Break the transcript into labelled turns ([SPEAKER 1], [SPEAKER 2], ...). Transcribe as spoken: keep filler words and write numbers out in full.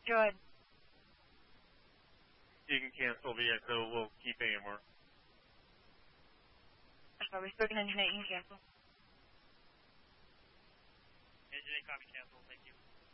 [SPEAKER 1] Go ahead.
[SPEAKER 2] You can cancel the X O. We'll keep A M R.
[SPEAKER 1] Are we spoken engine eight? You can cancel.
[SPEAKER 3] Engine eight, copy, cancel. Thank you.